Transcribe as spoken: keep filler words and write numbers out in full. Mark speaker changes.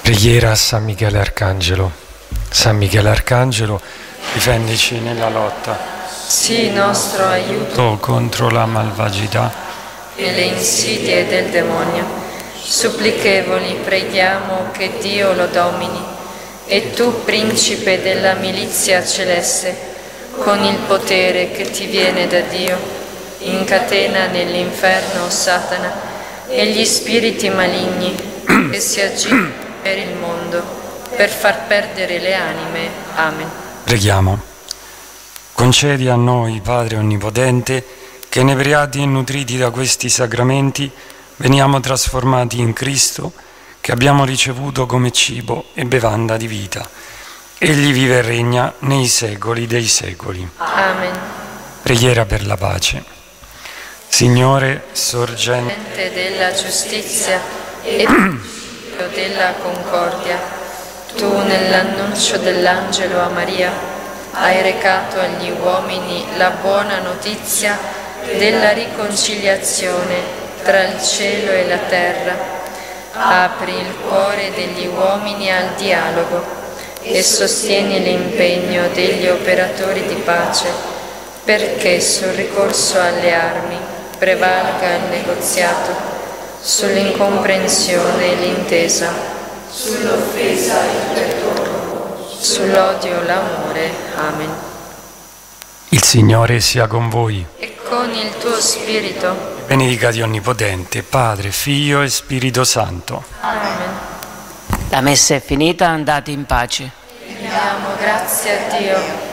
Speaker 1: Preghiera a San Michele Arcangelo. San Michele Arcangelo, difendici nella lotta.
Speaker 2: Sii nostro aiuto
Speaker 1: Contro la malvagità
Speaker 2: e le insidie del demonio. Supplichevoli preghiamo che Dio lo domini. E tu, principe della milizia celeste, con il potere che ti viene da Dio, incatena nell'inferno Satana e gli spiriti maligni che si agitano per il mondo, per far perdere le anime. Amen.
Speaker 1: Preghiamo. Concedi a noi, Padre Onnipotente, che inebriati e nutriti da questi sacramenti veniamo trasformati in Cristo, che abbiamo ricevuto come cibo e bevanda di vita. Egli vive e regna nei secoli dei secoli.
Speaker 2: Amen.
Speaker 1: Preghiera per la pace. Signore, sorgente
Speaker 2: Della giustizia e della concordia, tu nell'annuncio dell'angelo a Maria hai recato agli uomini la buona notizia della riconciliazione tra il cielo e la terra. Apri il cuore degli uomini al dialogo e sostieni l'impegno degli operatori di pace, perché sul ricorso alle armi prevalga il negoziato, sull'incomprensione l'intesa, sull'offesa il perdono, sull'odio l'amore. Amen.
Speaker 1: Il Signore sia con voi.
Speaker 2: E con il tuo spirito.
Speaker 1: Benedica Dio Onnipotente, Padre, Figlio e Spirito Santo.
Speaker 2: Amen.
Speaker 3: La messa è finita, andate in pace.
Speaker 2: Rendiamo grazie a Dio.